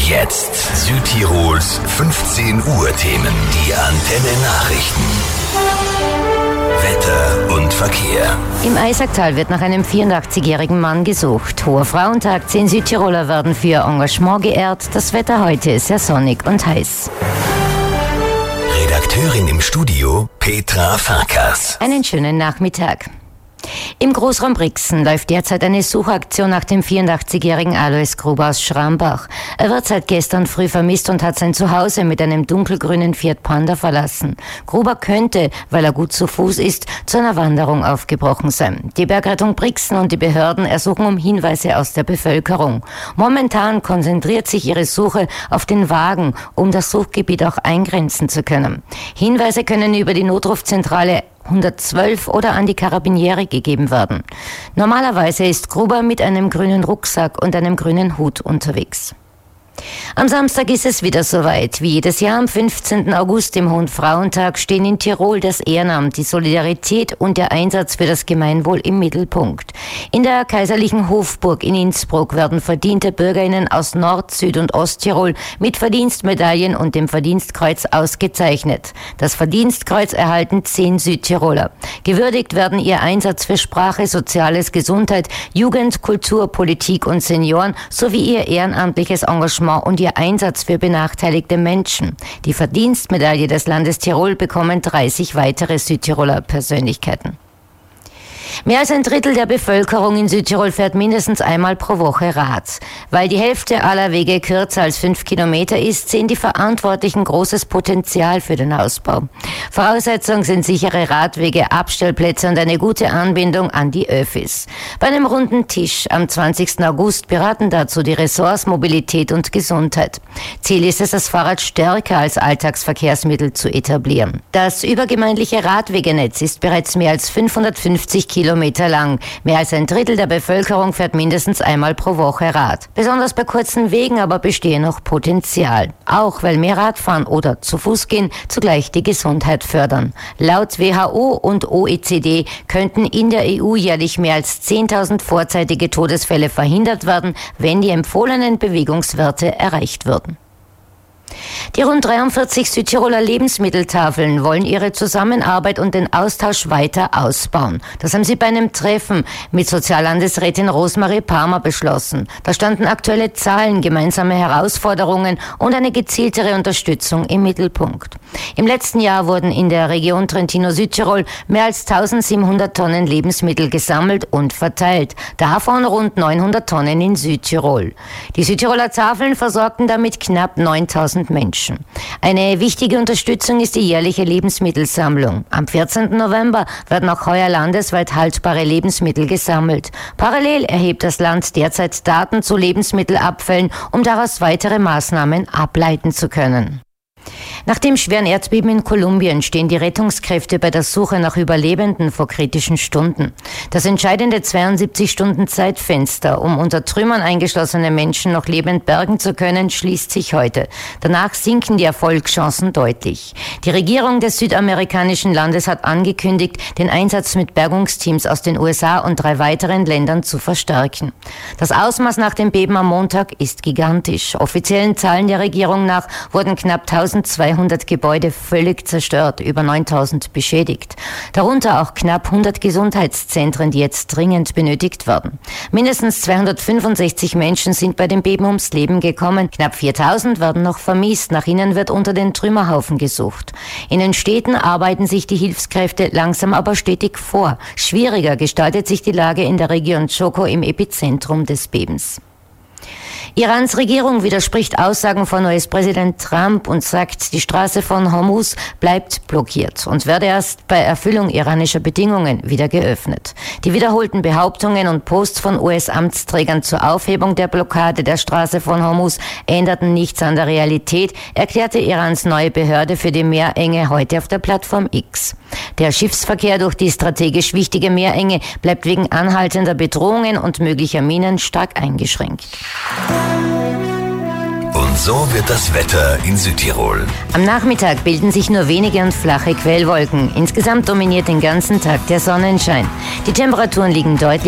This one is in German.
jetzt Südtirols 15 Uhr Themen. Die Antenne Nachrichten. Wetter und Verkehr. Im Eisacktal wird nach einem 84-jährigen Mann gesucht. Hoher Frauentag, 10 Südtiroler werden für ihr Engagement geehrt. Das Wetter heute ist sehr sonnig und heiß. Redakteurin im Studio Petra Farkas. Einen schönen Nachmittag. Im Großraum Brixen läuft derzeit eine Suchaktion nach dem 84-jährigen Alois Gruber aus Schrambach. Er wird seit gestern früh vermisst und hat sein Zuhause mit einem dunkelgrünen Fiat Panda verlassen. Gruber könnte, weil er gut zu Fuß ist, zu einer Wanderung aufgebrochen sein. Die Bergrettung Brixen und die Behörden ersuchen um Hinweise aus der Bevölkerung. Momentan konzentriert sich ihre Suche auf den Wagen, um das Suchgebiet auch eingrenzen zu können. Hinweise können über die Notrufzentrale 112 oder an die Karabiniere gegeben werden. Normalerweise ist Gruber mit einem grünen Rucksack und einem grünen Hut unterwegs. Am Samstag ist es wieder soweit. Wie jedes Jahr am 15. August, dem Hohen Frauentag, stehen in Tirol das Ehrenamt, die Solidarität und der Einsatz für das Gemeinwohl im Mittelpunkt. In der Kaiserlichen Hofburg in Innsbruck werden verdiente BürgerInnen aus Nord-, Süd- und Osttirol mit Verdienstmedaillen und dem Verdienstkreuz ausgezeichnet. Das Verdienstkreuz erhalten 10 Südtiroler. Gewürdigt werden ihr Einsatz für Sprache, Soziales, Gesundheit, Jugend, Kultur, Politik und Senioren sowie ihr ehrenamtliches Engagement und ihr Einsatz für benachteiligte Menschen. Die Verdienstmedaille des Landes Tirol bekommen 30 weitere Südtiroler Persönlichkeiten. Mehr als ein Drittel der Bevölkerung in Südtirol fährt mindestens einmal pro Woche Rad. Weil die Hälfte aller Wege kürzer als 5 Kilometer ist, sehen die Verantwortlichen großes Potenzial für den Ausbau. Voraussetzung sind sichere Radwege, Abstellplätze und eine gute Anbindung an die Öffis. Bei einem runden Tisch am 20. August beraten dazu die Ressorts Mobilität und Gesundheit. Ziel ist es, das Fahrrad stärker als Alltagsverkehrsmittel zu etablieren. Das übergemeindliche Radwegenetz ist bereits mehr als 550 Kilometer lang. Mehr als ein Drittel der Bevölkerung fährt mindestens einmal pro Woche Rad. Besonders bei kurzen Wegen aber bestehe noch Potenzial. Auch weil mehr Radfahren oder zu Fuß gehen zugleich die Gesundheit fördern. Laut WHO und OECD könnten in der EU jährlich mehr als 10.000 vorzeitige Todesfälle verhindert werden, wenn die empfohlenen Bewegungswerte erreicht würden. Die rund 43 Südtiroler Lebensmitteltafeln wollen ihre Zusammenarbeit und den Austausch weiter ausbauen. Das haben sie bei einem Treffen mit Soziallandesrätin Rosemarie Palmer beschlossen. Da standen aktuelle Zahlen, gemeinsame Herausforderungen und eine gezieltere Unterstützung im Mittelpunkt. Im letzten Jahr wurden in der Region Trentino-Südtirol mehr als 1700 Tonnen Lebensmittel gesammelt und verteilt. Davon rund 900 Tonnen in Südtirol. Die Südtiroler Tafeln versorgten damit knapp 9.000 Menschen. Eine wichtige Unterstützung ist die jährliche Lebensmittelsammlung. Am 14. November werden auch heuer landesweit haltbare Lebensmittel gesammelt. Parallel erhebt das Land derzeit Daten zu Lebensmittelabfällen, um daraus weitere Maßnahmen ableiten zu können. Nach dem schweren Erdbeben in Kolumbien stehen die Rettungskräfte bei der Suche nach Überlebenden vor kritischen Stunden. Das entscheidende 72-Stunden-Zeitfenster, um unter Trümmern eingeschlossene Menschen noch lebend bergen zu können, schließt sich heute. Danach sinken die Erfolgschancen deutlich. Die Regierung des südamerikanischen Landes hat angekündigt, den Einsatz mit Bergungsteams aus den USA und 3 weiteren Ländern zu verstärken. Das Ausmaß nach dem Beben am Montag ist gigantisch. Offiziellen Zahlen der Regierung nach wurden knapp 1200 Gebäude völlig zerstört, über 9000 beschädigt. Darunter auch knapp 100 Gesundheitszentren, die jetzt dringend benötigt werden. Mindestens 265 Menschen sind bei dem Beben ums Leben gekommen. Knapp 4000 werden noch vermisst. Nach ihnen wird unter den Trümmerhaufen gesucht. In den Städten arbeiten sich die Hilfskräfte langsam aber stetig vor. Schwieriger gestaltet sich die Lage in der Region Chocó im Epizentrum des Bebens. Irans Regierung widerspricht Aussagen von US-Präsident Trump und sagt, die Straße von Hormuz bleibt blockiert und werde erst bei Erfüllung iranischer Bedingungen wieder geöffnet. Die wiederholten Behauptungen und Posts von US-Amtsträgern zur Aufhebung der Blockade der Straße von Hormuz änderten nichts an der Realität, erklärte Irans neue Behörde für die Meerenge heute auf der Plattform X. Der Schiffsverkehr durch die strategisch wichtige Meerenge bleibt wegen anhaltender Bedrohungen und möglicher Minen stark eingeschränkt. Und so wird das Wetter in Südtirol. Am Nachmittag bilden sich nur wenige und flache Quellwolken. Insgesamt dominiert den ganzen Tag der Sonnenschein. Die Temperaturen liegen deutlich